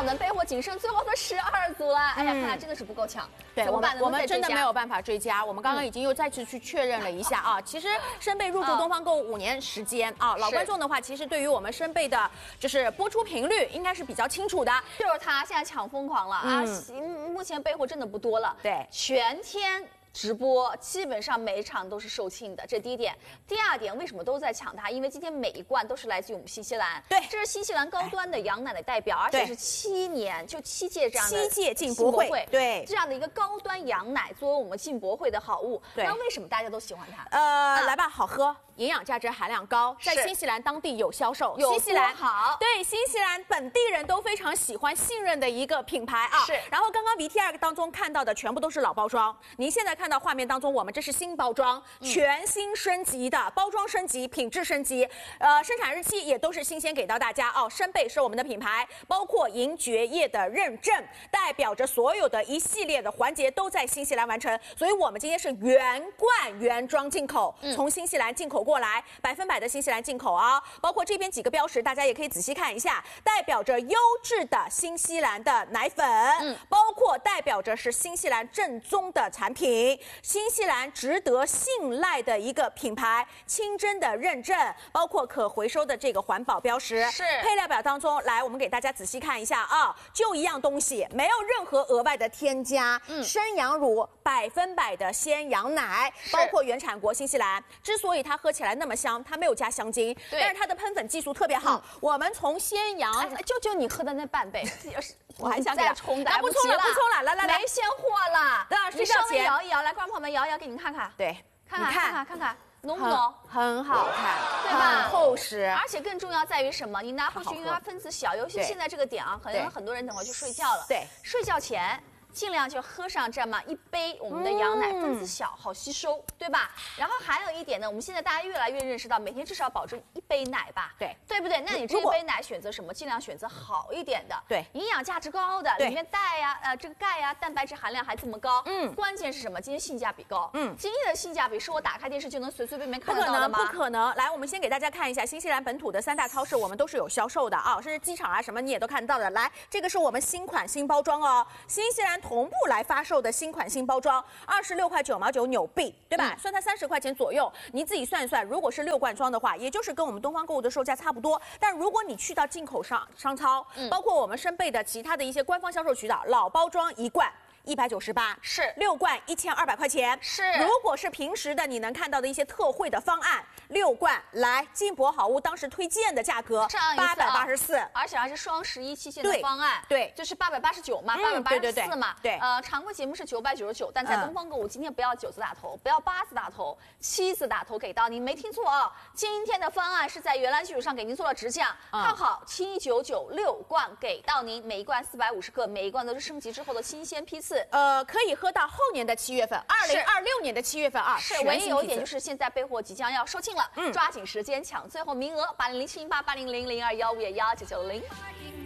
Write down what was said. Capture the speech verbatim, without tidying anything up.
们备货仅剩最后的十二组了。哎呀，看来真的是不够抢。 对， 怎么办？ 我们真的没有办法追加。我们刚刚已经又再次去确认了一下啊，其实深贝入驻东方购物五年时间啊，老观众的话，其实对于我们深贝的就是播出频率应该是比较清楚的。 就是他现在抢疯狂了啊！目前备货真的不多了， 对， 全天。直播基本上每一场都是售罄的，这第一点。第二点，为什么都在抢它？因为今天每一罐都是来自于我们新西兰， 对， 这是新西兰高端的羊奶的代表，而且是七年就七届这样的七届进博会，对， 这样的一个高端羊奶作为我们进博会的好物， 对， 那为什么大家都喜欢它？ 呃，啊、来吧，好喝，营养价值含量高，在新西兰当地有销售， 新西兰好， 对，新西兰本地人都非常喜欢信任的一个品牌啊。 是， 然后刚刚 V T R 当中看到的全部都是老包装，您现在看到画面当中我们。这是新包装，全新升级的、嗯、包装升级、品质升级，呃，生产日期也都是新鲜给到大家哦。深贝是我们的品牌，包括银蕨业的认证，代表着所有的一系列的环节都在新西兰完成，所以我们今天是原罐原装进口，嗯、从新西兰进口过来，百分百的新西兰进口啊。包括这边几个标识，大家也可以仔细看一下，代表着优质的新西兰的奶粉，嗯，包括代表着是新西兰正宗的产品，新西兰。值得信赖的一个品牌，清真的认证，包括可回收的这个环保标识。 是配料表当中，来我们给大家仔细看一下啊，就一样东西，没有任何额外的添加。嗯，生羊乳，百分百的鲜羊奶，包括原产国新西兰。之所以它喝起来那么香，它没有加香精，但是它的喷粉技术特别好。嗯、我们从鲜羊， 哎、就就你喝的那半杯， 我还想再冲， 来不冲了，不冲了，来来来， 没现货了。 那你稍微摇一摇，来，观众朋友们摇一摇，给您看看。 对， 看看看看看看，浓不浓？ 很好看， 对吧？ 很厚实， 而且更重要在于什么？你拿回去，因为它分子小，尤其现在这个点啊，可能很多人等会儿去睡觉了。 对， 睡觉前。尽量就喝上这么一杯我们的羊奶，分子小，好吸收，对吧？然后还有一点呢，我们现在大家越来越认识到，每天至少保证一杯奶吧， 对， 对不对？那你这一杯奶选择什么？尽量选择好一点的， 对， 营养价值高的，里面钙呀、呃这个钙呀、蛋白质含量还这么高，嗯，关键是什么？今天性价比高，嗯，今天的性价比是我打开电视就能随随便便看得到的吗？ 不可能，不可能。来，我们先给大家看一下新西兰本土的三大超市，我们都是有销售的啊，甚至机场啊什么你也都看到的。来，这个是我们新款新包装哦，新西兰同步来发售的新款新包装，二十六块九毛九纽币，对吧？嗯、算它三十块钱左右，你自己算一算，如果是六罐装的话，也就是跟我们东方购物的售价差不多。但如果你去到进口商商超，嗯、包括我们深贝的其他的一些官方销售渠道，老包装一罐。一百九十八是六罐一千二百块钱是， 如果是平时的你能看到的一些特惠的方案，六罐来金博好物当时推荐的价格八百八十四， 而且还是双十一期限的方案， 对， 就是八百八十九嘛，八百八十四嘛， 对， 呃，常规节目是九百九十九，但在东方购物今天不要九字打头，不要八字打头，七字打头给到您，没听错啊，今天的方案是在原来基础上给您做了直降，看好七九九六罐给到您，每一罐四百五十克，每一罐都是升级之后的新鲜批次， 呃，可以。喝到后年的七月份，二零二六年的七月份啊， 是唯一有一点就是现在备货即将要售罄了，嗯，抓紧时间抢最后名额，八零零七零八八零零零二幺五幺九九零。